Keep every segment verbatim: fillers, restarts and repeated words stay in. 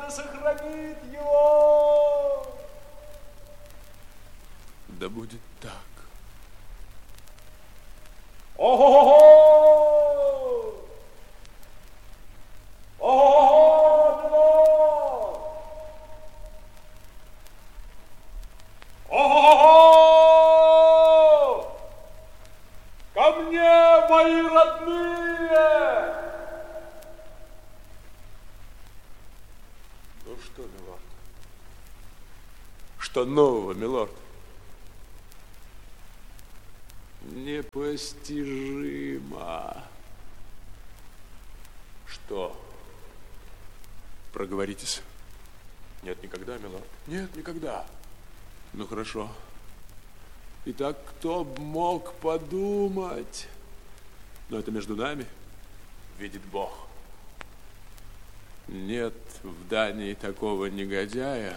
да сохранит его. Да будет так. Ого-го-го! Ого-го-го, милорд! Ого-го-го! Ко мне, мои родные! Ну что, милорд? Что нового, милорд? Непостижимо. Что? Проговоритесь. Нет, никогда, милорд. Нет, никогда. Ну, хорошо. Итак, кто б мог подумать? Но это между нами, видит Бог. Нет в Дании такого негодяя,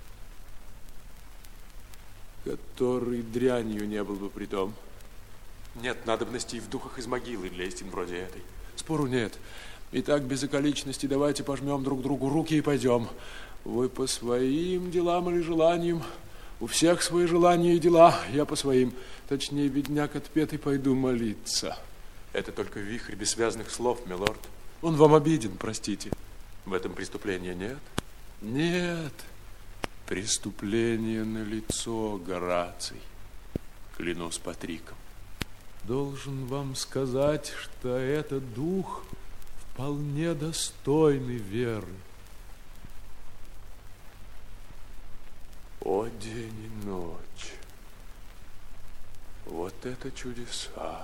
который дрянью не был бы при том. Нет надобности и в духах из могилы для истин вроде этой. Спору нет. Итак, без околичности давайте пожмем друг другу руки и пойдем. Вы по своим делам или желаниям. У всех свои желания и дела. Я по своим. Точнее, бедняк отпетый, пойду молиться. Это только вихрь бессвязных слов, милорд. Он вам обиден, простите. В этом преступления нет? Нет. Преступление налицо, Гораций. Клянусь Патриком. Должен вам сказать, что этот дух вполне достойный веры. О, день и ночь. Вот это чудеса.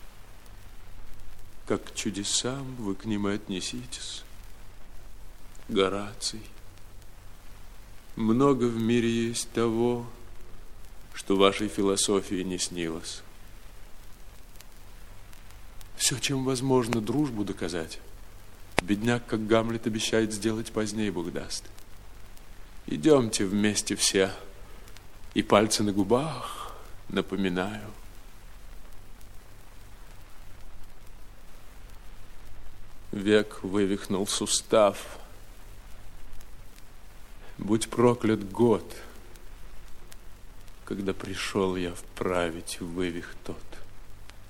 Как к чудесам вы к ним и отнеситесь. Гораций. Много в мире есть того, что вашей философии не снилось. Все, чем возможно дружбу доказать, бедняк, как Гамлет, обещает сделать позднее, Бог даст. Идемте вместе все, и пальцы на губах напоминаю. Век вывихнул сустав. Будь проклят год, когда пришел я вправить вывих тот.